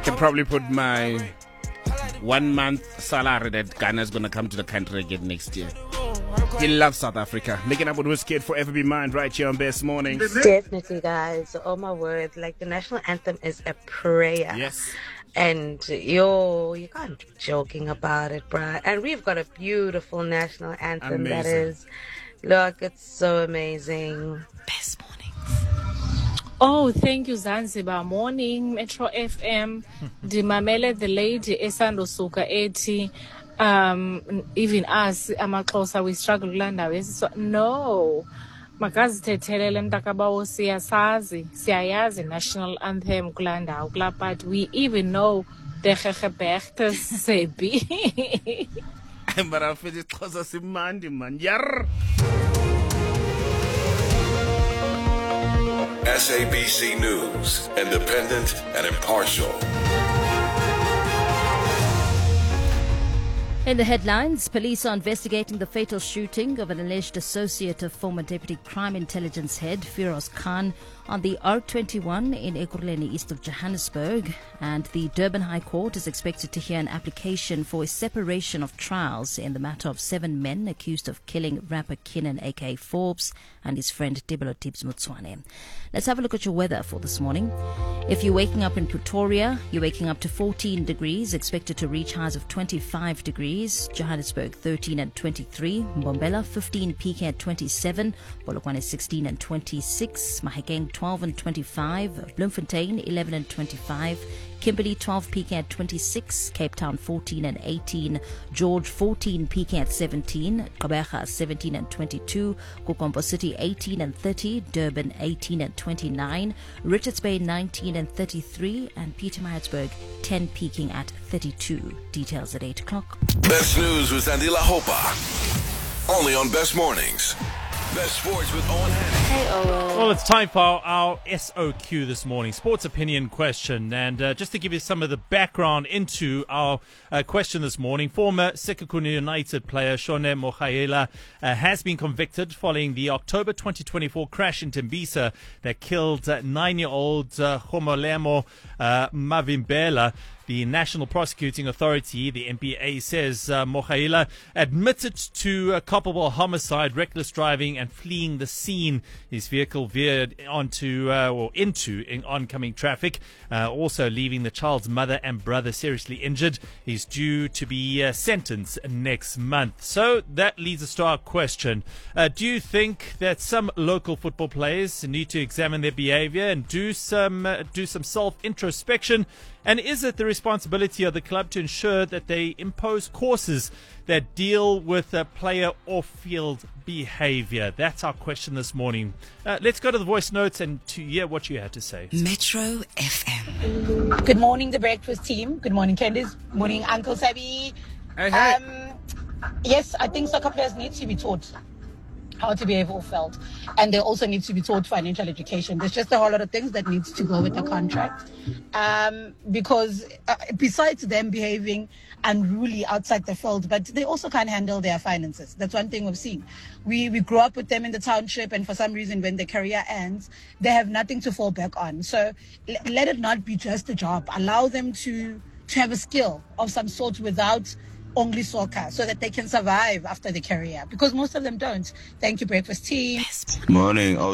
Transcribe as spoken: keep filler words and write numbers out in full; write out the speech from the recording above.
can probably put my one month salary that Ghana's gonna come to the country again next year. He loves South Africa. Making up with Wizkid, Forever Be Mine, right here on Best Mornings. Definitely, guys. Oh my word! Like the national anthem is a prayer. Yes. And yo, you can't be joking about it, bruh. And we've got a beautiful national anthem Amazing. that is, look, it's so amazing. Best Mornings. Oh, thank you, Zanzibar. Morning, Metro F M. Dimamele, the lady, Esando Suka, eighty. Um, even us, amaXhosa, we struggle kulanda. So, no. Makazithethelele mntakabawo siyasazi, siyayazi national anthem kulanda ukula, but we even know the Gegebergte Sebi. But I feel it cause us Mandi, man. Yar. S A B C News, independent and impartial. In the headlines, police are investigating the fatal shooting of an alleged associate of former Deputy Crime Intelligence Head Firoz Khan on the R twenty-one in Ekurhuleni, east of Johannesburg. And the Durban High Court is expected to hear an application for a separation of trials in the matter of seven men accused of killing rapper Kinnan A K Forbes and his friend Dibolo Tibbs Mutswane. Let's have a look at your weather for this morning. If you're waking up in Pretoria, you're waking up to fourteen degrees, expected to reach highs of twenty-five degrees. Johannesburg thirteen and twenty-three. Mbombela fifteen, P K at twenty-seven. Polokwane sixteen and twenty-six. Mahikeng twelve and twenty-five. Bloemfontein eleven and twenty-five. Kimberley twelve, P K at twenty-six. Cape Town fourteen and eighteen. George fourteen, P K at seventeen. Gqeberha seventeen and twenty-two. Kukombo City eighteen and thirty. Durban eighteen and twenty-nine. Richards Bay nineteen and thirty-three. And Pietermaritzburg ten, peaking at thirty-two. Details at eight o'clock. Best news with Andila Hopa. Only on Best Mornings. Best Sports with Owen Hanning. Hey, Owen. Well, it's time for our, our S O Q this morning, sports opinion question. And uh, just to give you some of the background into our uh, question this morning, former Sekhukhune United player Shone Mogaela uh, has been convicted following the October twenty twenty-four crash in Tembisa that killed uh, nine-year-old uh, Khomolemo uh, Mavimbela. The National Prosecuting Authority, the N P A, says uh, Mogaela admitted to uh, culpable homicide, reckless driving, and fleeing the scene. His vehicle veered onto uh, or into in oncoming traffic, uh, also leaving the child's mother and brother seriously injured. He's due to be uh, sentenced next month. So that leads us to our question: uh, do you think that some local football players need to examine their behaviour and do some uh, do some self-introspection? And is it the responsibility of the club to ensure that they impose courses that deal with uh, player off-field behaviour? That's our question this morning. Uh, let's go to the voice notes and to hear what you had to say. Metro F M. Good morning, the breakfast team. Good morning, Candice. Morning, Uncle Sabi. Hey, hey. Um, yes, I think soccer players need to be taught how to behave off-field, and they also need to be taught financial education. There's just a whole lot of things that needs to go with the contract, um, because uh, besides them behaving unruly outside the field, but they also can't handle their finances. That's one thing we've seen. We we grew up with them in the township, and for some reason, when their career ends, they have nothing to fall back on. So l- let it not be just a job. Allow them to to have a skill of some sort without only soccer, so that they can survive after the career, because most of them don't. Thank you, breakfast team. Morning.